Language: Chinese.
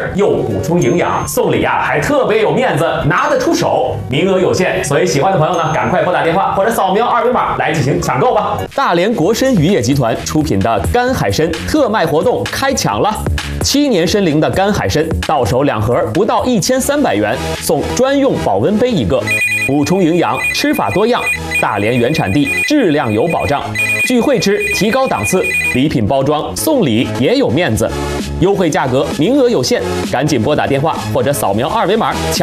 又补充营养，送礼啊还特别有面子，拿得出手。名额有限，所以喜欢的朋友呢，赶快拨打电话或者扫描2维码来进行抢购吧。大连国参渔业集团出品的干海参特卖活动开抢了，7年参龄的干海参到手2盒不到1300元，送专用保温杯1个。补充营养，吃法多样，大连原产地，质量有保障。聚会吃，提高档次。礼品包装，送礼也有面子。优惠价格，名额有限，赶紧拨打电话或者扫描2维码抢。